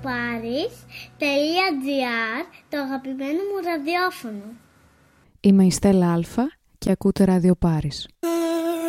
radioparis.gr, το αγαπημένο μου ραδιόφωνο. Είμαι η Στέλλα Αλφα και ακούτε Radio Paris.